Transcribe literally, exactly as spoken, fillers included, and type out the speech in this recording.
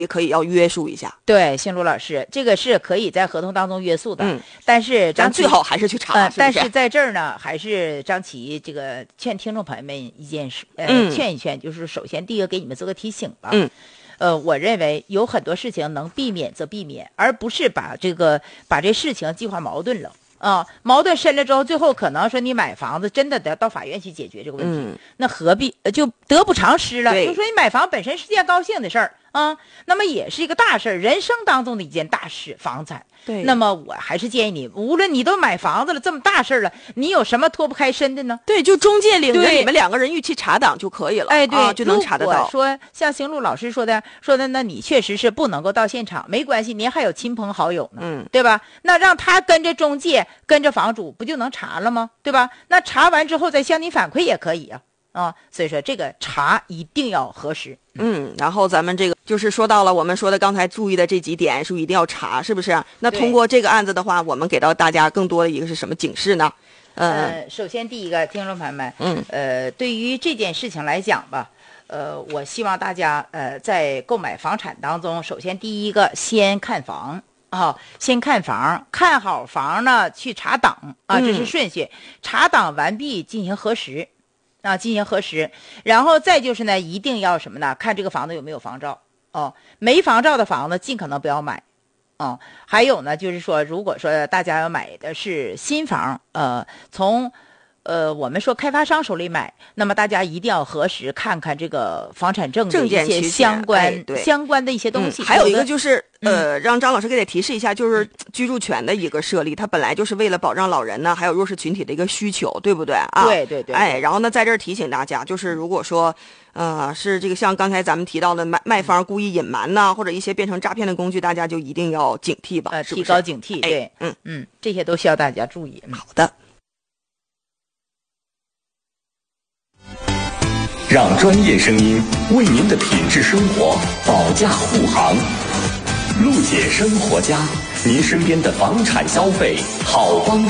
也可以要约束一下。 对，星如老师，这个是可以在合同当中约束的， 嗯， 但是咱最好还是去查。 呃、 是不是但是在这儿呢，还是张琪这个劝听众朋友们一件事，呃， 嗯、 劝一劝，就是首先第一个给你们做个提醒吧。 嗯。 呃，我认为有很多事情能避免则避免，而不是把这个把这事情激化矛盾了啊。矛盾深了之后，最后可能说你买房子真的得到法院去解决这个问题， 嗯、 那何必就得不偿失了？ 对， 就说你买房本身是件高兴的事儿啊，那么也是一个大事儿，人生当中的一件大事，房产。 对， 那么我还是建议你，无论你都买房子了，这么大事儿了，你有什么脱不开身的呢？ 对，就中介领着你们两个人一起查档就可以了。 哎，对、 啊，就能查得到。 如果说像邢路老师说的，说的，那你确实是不能够到现场，没关系，您还有亲朋好友呢， 嗯， 对吧？那让他跟着中介，跟着房主，不就能查了吗？对吧？那查完之后再向你反馈也可以啊。啊，所以说这个查一定要核实。 嗯，然后咱们这个就是说到了我们说的刚才注意的这几点，是一定要查，是不是？那通过这个案子的话，我们给到大家更多的一个是什么警示呢？ 嗯、呃，首先第一个，听众朋友们， 嗯， 呃，对于这件事情来讲吧，呃，我希望大家呃在购买房产当中，首先第一个先看房。啊，先看房，看好房呢，去查档啊，这是顺序。嗯、查档完毕，进行核实。啊，进行核实，然后再就是呢，一定要什么呢？看这个房子有没有房照哦，没房照的房子尽可能不要买，哦。还有呢，就是说，如果说大家要买的是新房，呃，从呃我们说开发商手里买，那么大家一定要核实，看看这个房产证的一些相关、 哎、对相关的一些东西。 嗯、还有一个就是。 嗯、 呃，让张老师给大家提示一下，就是居住权的一个设立，它本来就是为了保障老人呢，还有弱势群体的一个需求，对不对啊？ 对对 对, 对。 哎，然后呢，在这儿提醒大家，就是如果说，呃，是这个像刚才咱们提到的卖卖方故意隐瞒呐，或者一些变成诈骗的工具，大家就一定要警惕吧， 呃， 是不是？ 提高警惕，对， 哎、嗯嗯，这些都需要大家注意。 好的。 让专业声音为您的品质生活保驾护航。陆姐生活家，您身边的房产消费好帮手。